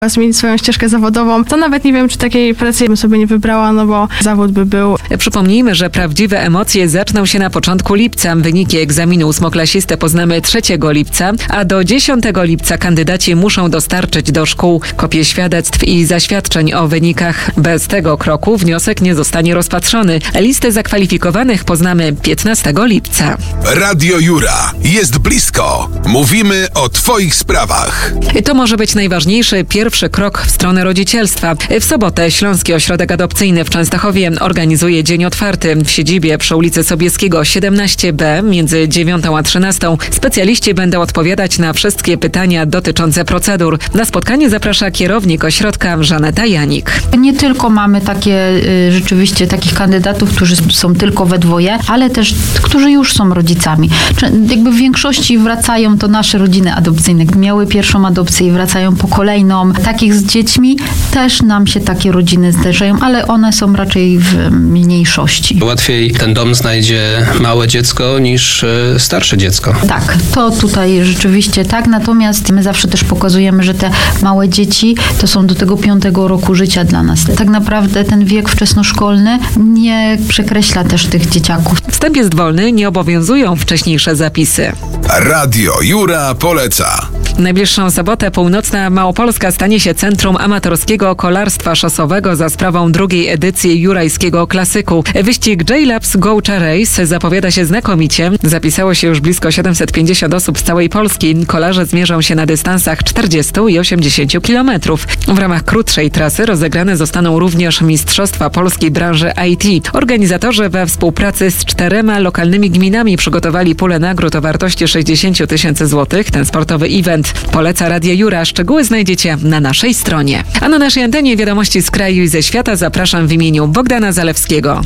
zmienić swoją ścieżkę zawodową, to nawet nie wiem, czy takiej pracy bym sobie nie wybrała, no bo zawód by był. Przypomnijmy, że prawdziwe emocje zaczną się na początku lipca. Wyniki egzaminu ósmoklasisty poznamy 3 lipca, a do 10 lipca kandydaci muszą dostarczyć do szkół kopie świadectw i zaświadczeń o wynikach. Bez tego kroku wniosek nie zostanie rozpatrzony. Listę zakwalifikowanych poznamy 15 lipca. Radio Jura. Jest blisko. Mówimy o Twoich sprawach. To może być najważniejszy pierwszy krok w stronę rodzicielstwa. W sobotę Śląski Ośrodek Adopcyjny w Częstochowie organizuje dzień otwarty. W siedzibie przy ulicy Sobieskiego 17B między 9 a 13 specjaliści będą odpowiadać na wszystkie pytania dotyczące procedur. Na spotkanie zaprasza kierownik ośrodka Żaneta Janik. Nie tylko mamy rzeczywiście takich kandydatów, którzy są tylko we dwoje, ale też którzy już są rodzicami. Jakby w większości wracają to nasze rodziny adopcyjne. Miały pierwszą adopcję i wracają po kolejną. Takich z dziećmi też nam się takie rodziny zdarzają, ale one są raczej w mniejszości. Łatwiej ten dom znajdzie małe dziecko niż starsze dziecko. Tak, to tutaj rzeczywiście tak, natomiast my zawsze też pokazujemy, że te małe dzieci to są do tego 5 roku życia dla nas. Tak naprawdę ten wiek wczesnoszkolny nie przekreśla też tych dzieciaków. Wstęp jest wolny, nie obowiązują wcześniejsze zapisy. Radio Jura poleca. Najbliższą sobotę Północna Małopolska stanie się centrum amatorskiego kolarstwa szosowego za sprawą drugiej edycji jurajskiego klasyku. Wyścig J-Labs Gołcza Race zapowiada się znakomicie. Zapisało się już blisko 750 osób z całej Polski. Kolarze zmierzą się na dystansach 40 i 80 km. W ramach krótszej trasy rozegrane zostaną również Mistrzostwa Polskiej branży IT. Organizatorzy we współpracy z 4 lokalnymi gminami przygotowali pulę nagród o wartości 60 000 złotych. Ten sportowy event poleca Radio Jura. Szczegóły znajdziecie na naszej stronie. A na naszej antenie wiadomości z kraju i ze świata zapraszam w imieniu Bogdana Zalewskiego.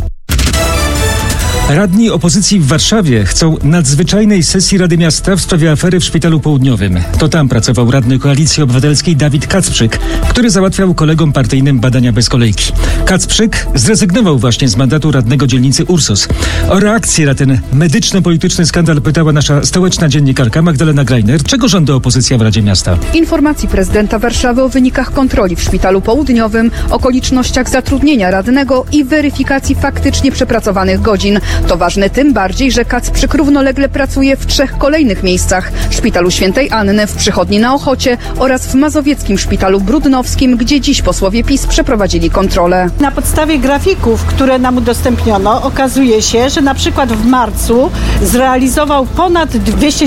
Radni opozycji w Warszawie chcą nadzwyczajnej sesji Rady Miasta w sprawie afery w Szpitalu Południowym. To tam pracował radny Koalicji Obywatelskiej Dawid Kacprzyk, który załatwiał kolegom partyjnym badania bez kolejki. Kacprzyk zrezygnował właśnie z mandatu radnego dzielnicy Ursus. O reakcję na ten medyczno-polityczny skandal pytała nasza stołeczna dziennikarka Magdalena Greiner. Czego żąda opozycja w Radzie Miasta? Informacji prezydenta Warszawy o wynikach kontroli w Szpitalu Południowym, okolicznościach zatrudnienia radnego i weryfikacji faktycznie przepracowanych godzin. To ważne tym bardziej, że Kacprzyk równolegle pracuje w 3 kolejnych miejscach. Szpitalu Świętej Anny, w Przychodni na Ochocie oraz w Mazowieckim Szpitalu Brudnowskim, gdzie dziś posłowie PiS przeprowadzili kontrolę. Na podstawie grafików, które nam udostępniono, okazuje się, że na przykład w marcu zrealizował ponad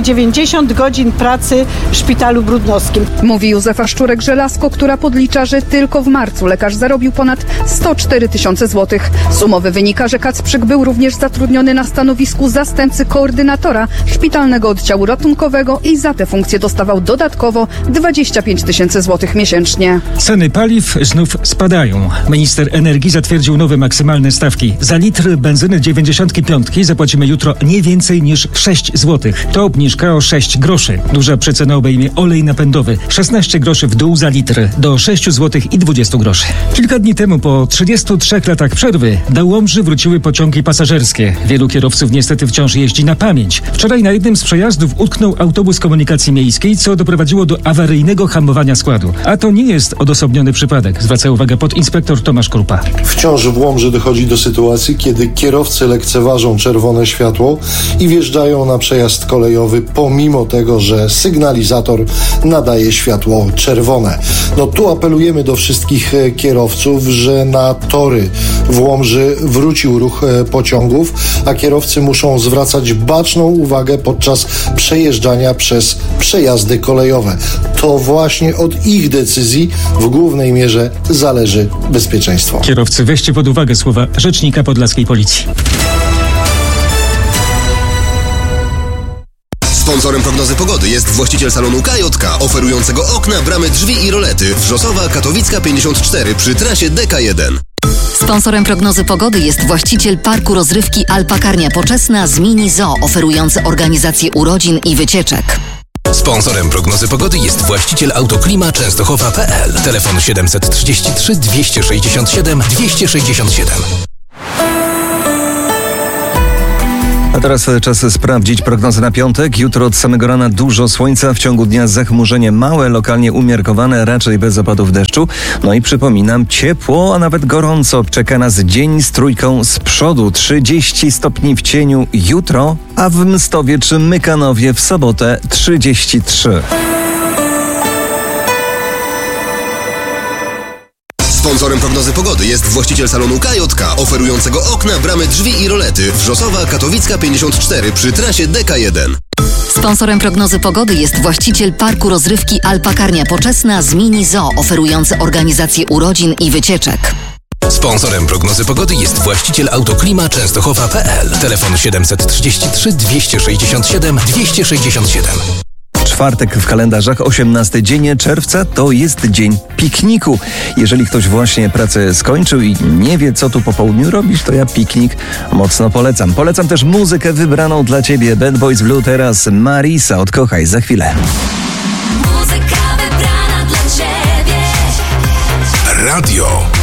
290 godzin pracy w Szpitalu Brudnowskim. Mówi Józefa Szczurek-Żelazko, która podlicza, że tylko w marcu lekarz zarobił ponad 104 000 złotych. Z umowy wynika, że Kacprzyk był również zatrudniony na stanowisku zastępcy koordynatora szpitalnego oddziału ratunkowego i za tę funkcję dostawał dodatkowo 25 000 złotych miesięcznie. Ceny paliw znów spadają. Minister energii zatwierdził nowe maksymalne stawki. Za litr benzyny 95 zapłacimy jutro nie więcej niż 6 zł. To obniżka o 6 groszy. Duża przecena obejmie olej napędowy. 16 groszy w dół za litr do 6 zł i 20 groszy. Kilka dni temu, po 33 latach przerwy, do Łomży wróciły pociągi pasażerskie. Wielu kierowców niestety wciąż jeździ na pamięć. Wczoraj na jednym z przejazdów utknął autobus komunikacji miejskiej, co doprowadziło do awaryjnego hamowania składu. A to nie jest odosobniony przypadek, zwraca uwagę podinspektor Tomasz Krupa. Wciąż w Łomży dochodzi do sytuacji, kiedy kierowcy lekceważą czerwone światło i wjeżdżają na przejazd kolejowy, pomimo tego, że sygnalizator nadaje światło czerwone. Tu apelujemy do wszystkich kierowców, że na tory w Łomży wrócił ruch pociągów, a kierowcy muszą zwracać baczną uwagę podczas przejeżdżania przez przejazdy kolejowe. To właśnie od ich decyzji w głównej mierze zależy bezpieczeństwo. Kierowcy, weźcie pod uwagę słowa rzecznika podlaskiej policji. Sponsorem prognozy pogody jest właściciel salonu KJK, oferującego okna, bramy, drzwi i rolety. Wrzosowa, Katowicka 54 przy trasie DK1. Sponsorem prognozy pogody jest właściciel parku rozrywki Alpakarnia Poczesna z Mini Zoo, oferujący organizację urodzin i wycieczek. Sponsorem prognozy pogody jest właściciel Autoklima Częstochowa.pl. Telefon 733 267 267. A teraz czas sprawdzić prognozę na piątek. Jutro od samego rana dużo słońca, w ciągu dnia zachmurzenie małe, lokalnie umiarkowane, raczej bez opadów deszczu. No i przypominam, ciepło, a nawet gorąco. Czeka nas dzień z trójką z przodu. 30 stopni w cieniu jutro, a w Mstowie czy Mykanowie w sobotę 33. Sponsorem prognozy pogody jest właściciel salonu KJK, oferującego okna, bramy, drzwi i rolety. Wrzosowa, Katowicka 54 przy trasie DK1. Sponsorem prognozy pogody jest właściciel parku rozrywki Alpakarnia Poczesna z Mini Zoo, oferujący organizację urodzin i wycieczek. Sponsorem prognozy pogody jest właściciel Autoklima Częstochowa.pl. Telefon 733 267 267. Czwartek w kalendarzach, 18 dzień czerwca, to jest dzień pikniku. Jeżeli ktoś właśnie pracę skończył i nie wie, co tu po południu robić, to ja piknik mocno polecam. Polecam też muzykę wybraną dla Ciebie. Bad Boys Blue, teraz Marisa, odkochaj za chwilę. Muzyka wybrana dla Ciebie. Radio